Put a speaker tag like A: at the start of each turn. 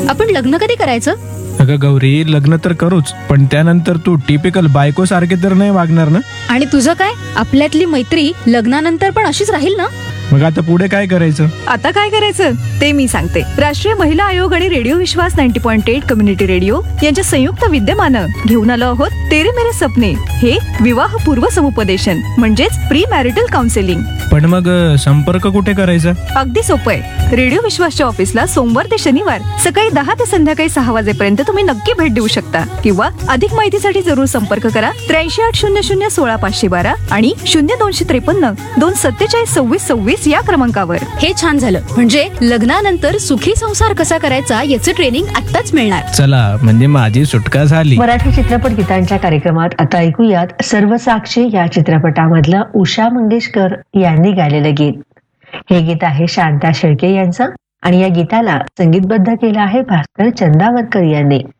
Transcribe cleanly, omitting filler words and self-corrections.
A: आपण लग्न कधी करायचं?
B: अगं गौरी, लग्न तर करूच, पण त्यानंतर तू टिपिकल बायको सारखे तर नाही वागणार ना?
A: आणि तुझं काय? आपल्यातली मैत्री लग्नानंतर पण अशीच राहील ना?
B: मग आता पुढे काय करायचं?
C: आता काय करायचं ते मी सांगते. राष्ट्रीय महिला आयोग आणि रेडिओ विश्वास 90.8 कम्युनिटी रेडिओ यांच्या संयुक्त विद्यमानं घेऊन आलो आहोत तेरे मेरे सपने, हे विवाहपूर्व समुपदेशन म्हणजेच प्री मॅरिटल काउन्सिलिंग.
B: पण मग संपर्क कुठे करायचा?
C: अगदी सोपं आहे. रेडिओ विश्वासच्या ऑफिसला सोमवार ते शनिवार सकाळी 10 ते संध्याकाळी 6 वाजेपर्यंत तुम्ही नक्की भेट देऊ शकता. किंवा अधिक माहितीसाठी जरूर संपर्क करा 8380016512 आणि 0253 247 2626 या क्रमांकावर.
A: हे छान झालं. म्हणजे लग्नानंतर सुखी संसार कसा करायचा याचं ट्रेनिंग आत्ताच मिळणार.
B: चला, म्हणजे माझी सुटका झाली.
D: मराठी चित्रपट गीतांच्या कार्यक्रमात आता ऐकूयात सर्वसाक्षी या चित्रपटामधलं उषा मंगेशकर यांनी गायलेलं गीत. हे गीत आहे शांता शेळके यांचं आणि या गीताला संगीतबद्ध केलं आहे भास्कर चंदावरकर यांनी.